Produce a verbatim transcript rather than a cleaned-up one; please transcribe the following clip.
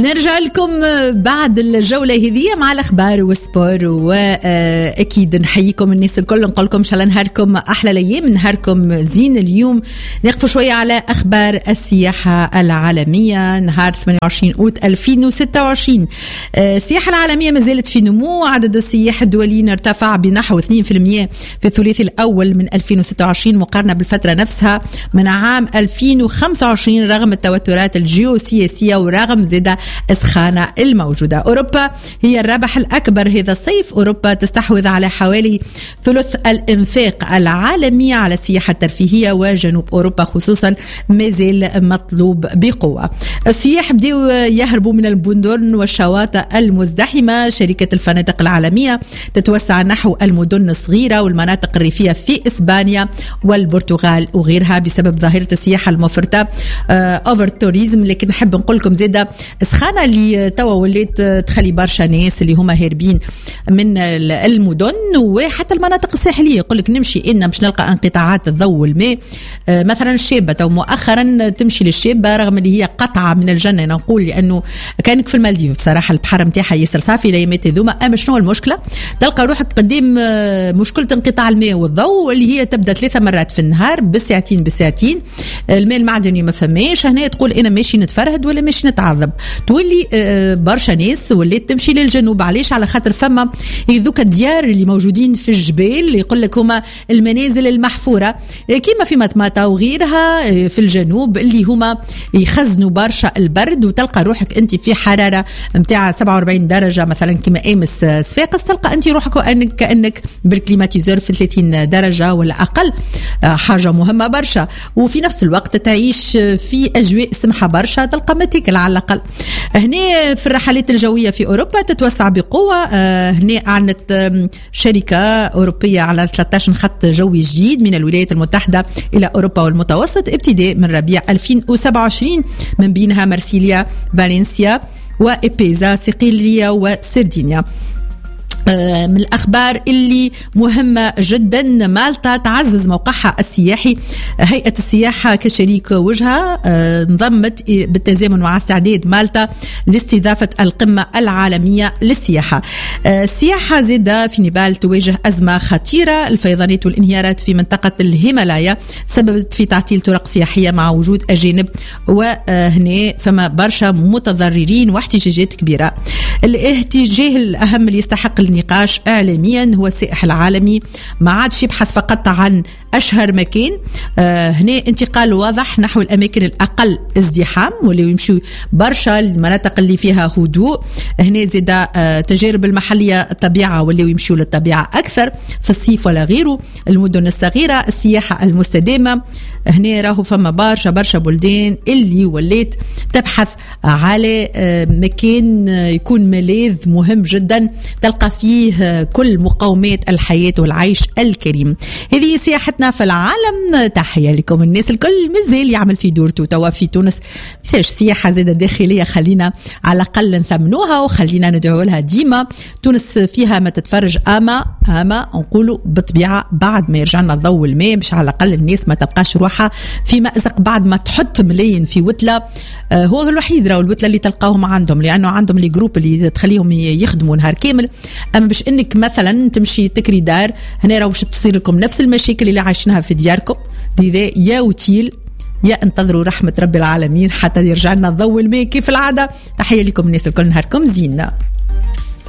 نرجع لكم بعد الجولة هذه مع الأخبار والسبور، وأكيد نحييكم الناس الكل، نقول لكم إن شاء الله نهاركم أحلى الأيام، نهاركم زين. اليوم نقف شوية على أخبار السياحة العالمية نهار ثمانية وعشرين أوت ألفين وستة وعشرين. السياحة العالمية ما زالت في نمو، عدد السياح الدوليين ارتفع بنحو اثنين بالمئة في الثلاثي الأول من ألفين وستة وعشرين مقارنة بالفترة نفسها من عام ألفين وخمسة وعشرين، رغم التوترات الجيوسياسية ورغم زيادة السخانة الموجودة. أوروبا هي الرابح الأكبر هذا الصيف، أوروبا تستحوذ على حوالي ثلث الإنفاق العالمي على السياحة الترفيهية، وجنوب أوروبا خصوصا مازال مطلوب بقوة. السياح بدأوا يهربوا من المدن والشواطئ المزدحمة، شركة الفنادق العالمية تتوسع نحو المدن الصغيرة والمناطق الريفية في إسبانيا والبرتغال وغيرها بسبب ظاهرة السياحة المفرطة أوفر توريزم. لكن نحب نقول لكم زيادة سخانة اللي توا وليت تخلي برشا ناس اللي هما هاربين من المدن وحتى المناطق الساحلية، يقول لك نمشي إن مش نلقى انقطاعات الضوء والماء. مثلا الشابة تو مؤخرا تمشي للشابة رغم اللي هي قطعة من الجنة، نقول لأنه كانك في المالديف بصراحة البحر متاعها ياسر صافي الايامات هذوما. أما شنو المشكلة؟ تلقى روحك قدام مشكلة انقطاع الماء والضوء اللي هي تبدأ ثلاثة مرات في النهار بالساعتين بالساعتين. الماء المعدني ما فماش، هنا تقول أنا ماشي نتفرهد ولا ماشي نتعذب. تولي برشا ناس ولات تمشي للجنوب، علاش؟ على خاطر فما ذوك الديار اللي موجودين في الجبال اللي يقول لك هما المنازل المحفورة كيما في مطماطة وغيرها في الجنوب اللي هما يخزنوا برشا البرد، وتلقى روحك انت في حرارة متاع سبعة وأربعين درجة مثلا كما امس صفاقس، تلقى انت روحك كأنك, كأنك بالكليماتيزور في ثلاثين درجة ولا اقل. حاجة مهمة برشا، وفي نفس الوقت تعيش في اجواء سمحة برشا، تلقى متاكل على الاقل. هنا في الرحلات الجوية في أوروبا تتوسع بقوة. هنا أعلنت شركة أوروبية على ثلاثة عشر خط جوي جديد من الولايات المتحدة إلى أوروبا والمتوسط ابتداء من ربيع ألفين وسبعة وعشرين، من بينها مرسيليا، فالنسيا وإبيزا، صقلية وسردينيا. من الأخبار اللي مهمة جدا، مالطا تعزز موقعها السياحي. هيئة السياحة كشريك وجهة انضمت بالتزامن مع استعداد مالطا لاستضافة القمة العالمية للسياحة. السياحة زادة في نيبال تواجه أزمة خطيرة، الفيضانات والانهيارات في منطقة الهيمالايا سببت في تعطيل طرق سياحية مع وجود أجانب، وهنا فما برشا متضررين واحتجاجات كبيرة. الاحتجاج الأهم اللي يستحق النقاش اعلاميا هو السائح العالمي، ما عادش يبحث فقط عن اشهر مكان. آه هنا انتقال واضح نحو الاماكن الاقل ازدحام، واللي يمشوا برشا المناطق اللي فيها هدوء. هنا زاد آه تجارب المحليه الطبيعه واللي يمشوا للطبيعه اكثر في الصيف ولا غيره. المدن الصغيره، السياحه المستدامه، هنا راهو فما برشا برشا بلدان اللي ولات تبحث على آه مكان يكون ملاذ مهم جدا تلقى فيه كل مقومات الحياه والعيش الكريم. هذه سياحتنا في العالم. تحية لكم الناس الكل مازال يعمل في دورته توا في تونس، مش سياحة زادة داخلية، خلينا على الأقل نثمنوها وخلينا ندعو لها ديما. تونس فيها ما تتفرج، أما أما نقولوا بالطبيعة بعد ما يرجعنا الضوء والماء باش على الأقل الناس ما تلقاش روحها في مأزق بعد ما تحط ملايين في وتلة. آه هو الوحيد راهو الوتلة اللي تلقاهم عندهم، لأنه عندهم لي جروب اللي تخليهم يخدموا نهار كامل. أما باش إنك مثلا تمشي تكري دار، هنا راهو باش تصير لكم نفس المشاكل اللي عايشينها في دياركم. لذا يا وتيل يا انتظروا رحمة رب العالمين حتى يرجع لنا الضوء والماء كيف العادة. تحية لكم الناس الكل، نهاركم زين.